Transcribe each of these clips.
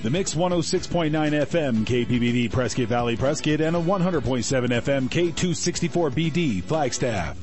The Mix 106.9 FM KPBV Prescott Valley Prescott and a 100.7 FM K264BD Flagstaff.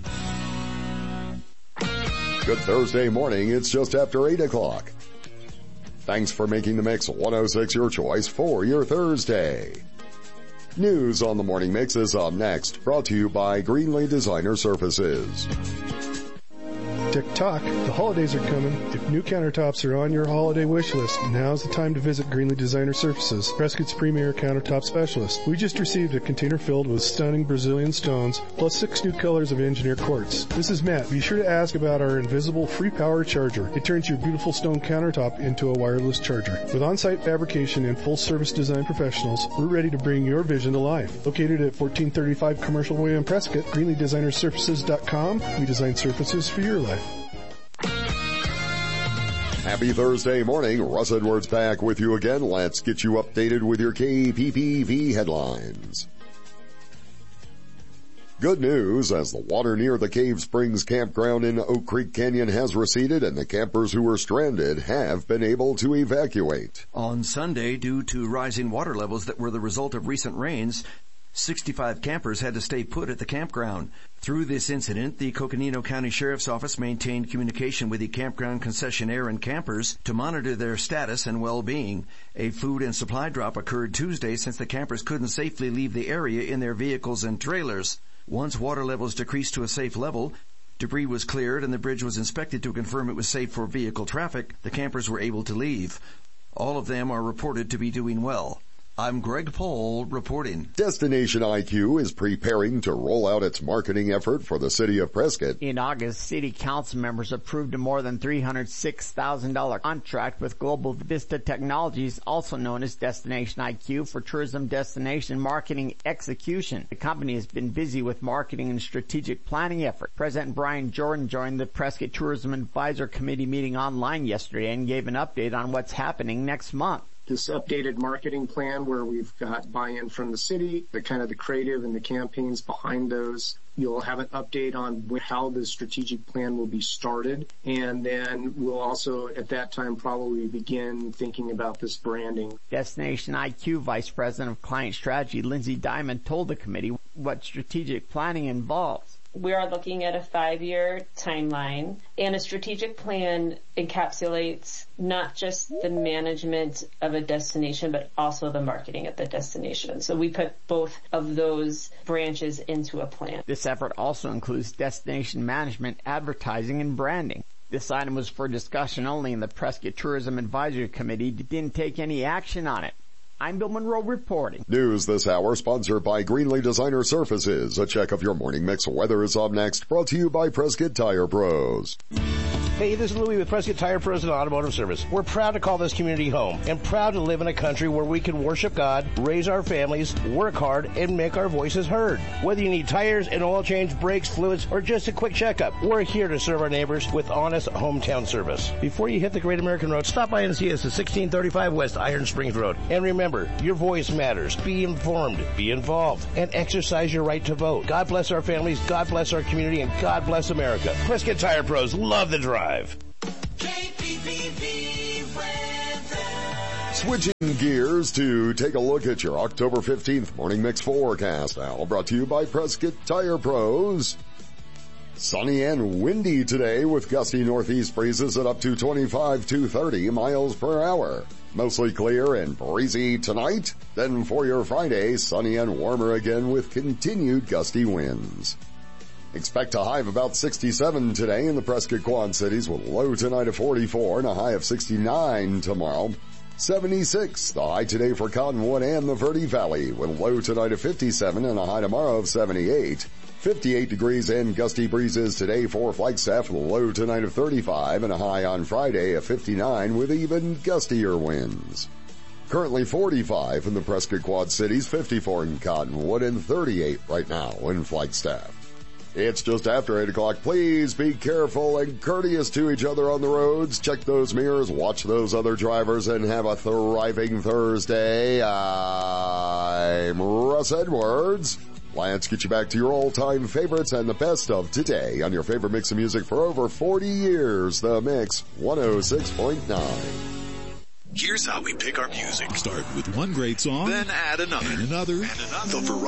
Good Thursday morning. It's just after 8 o'clock. Thanks for making the Mix 106 your choice for your Thursday. News on the Morning Mix is up next, brought to you by Greenlee Designer Surfaces. Tick-tock, the holidays are coming. If new countertops are on your holiday wish list, now's the time to visit Greenlee Designer Surfaces, Prescott's premier countertop specialist. We just received a container filled with stunning Brazilian stones, plus 6 new colors of engineered quartz. This is Matt. Be sure to ask about our invisible free power charger. It turns your beautiful stone countertop into a wireless charger. With on-site fabrication and full-service design professionals, we're ready to bring your vision to life. Located at 1435 Commercial Way in Prescott, GreenleeDesignerSurfaces.com. We design surfaces for your life. Happy Thursday morning. Russ Edwards back with you again. Let's get you updated with your KPPV headlines. Good news, as the water near the Cave Springs campground in Oak Creek Canyon has receded and the campers who were stranded have been able to evacuate. On Sunday, due to rising water levels that were the result of recent rains, 65 campers had to stay put at the campground. Through this incident, the Coconino County Sheriff's Office maintained communication with the campground concessionaire and campers to monitor their status and well-being. A food and supply drop occurred Tuesday since the campers couldn't safely leave the area in their vehicles and trailers. Once water levels decreased to a safe level, debris was cleared and the bridge was inspected to confirm it was safe for vehicle traffic. The campers were able to leave. All of them are reported to be doing well. I'm Greg Pohl reporting. Destination IQ is preparing to roll out its marketing effort for the city of Prescott. In August, city council members approved a more than $306,000 contract with Global Vista Technologies, also known as Destination IQ, for tourism destination marketing execution. The company has been busy with marketing and strategic planning effort. President Brian Jordan joined the Prescott Tourism Advisor Committee meeting online yesterday and gave an update on what's happening next month. This updated marketing plan where we've got buy-in from the city, the kind of the creative and the campaigns behind those. You'll have an update on how the strategic plan will be started. And then we'll also at that time probably begin thinking about this branding. Destination IQ Vice President of Client Strategy, Lindsay Diamond, told the committee what strategic planning involves. We are looking at a 5-year timeline, and a strategic plan encapsulates not just the management of a destination, but also the marketing at the destination. So we put both of those branches into a plan. This effort also includes destination management, advertising, and branding. This item was for discussion only in the Prescott Tourism Advisory Committee. Didn't take any action on it. I'm Bill Monroe reporting. News this hour sponsored by Greenlee Designer Surfaces. A check of your morning mix weather is up next, brought to you by Prescott Tire Pros. Hey, this is Louie with Prescott Tire Pros and Automotive Service. We're proud to call this community home and proud to live in a country where we can worship God, raise our families, work hard, and make our voices heard. Whether you need tires, an oil change, brakes, fluids, or just a quick checkup, we're here to serve our neighbors with honest hometown service. Before you hit the Great American Road, stop by and see us at 1635 West Iron Springs Road. And remember, your voice matters. Be informed, be involved, and exercise your right to vote. God bless our families, God bless our community, and God bless America. Prescott Tire Pros love the drive. Switching gears to take a look at your October 15th Morning Mix forecast now, brought to you by Prescott Tire Pros. Sunny and windy today with gusty northeast breezes at up to 25 to 30 miles per hour. Mostly clear and breezy tonight. Then for your Friday, sunny and warmer again with continued gusty winds. Expect a high of about 67 today in the Prescott Quad Cities with low tonight of 44 and a high of 69 tomorrow. 76 the high today for Cottonwood and the Verde Valley with low tonight of 57 and a high tomorrow of 78. 58 degrees and gusty breezes today for Flagstaff with a low tonight of 35 and a high on Friday of 59 with even gustier winds. Currently 45 in the Prescott Quad Cities, 54 in Cottonwood, and 38 right now in Flagstaff. It's just after 8 o'clock. Please be careful and courteous to each other on the roads. Check those mirrors, watch those other drivers, and have a thriving Thursday. I'm Russ Edwards. Let's get you back to your all-time favorites and the best of today on your favorite mix of music for over 40 years. The Mix 106.9. Here's how we pick our music. Start with one great song, Then add another. And another. The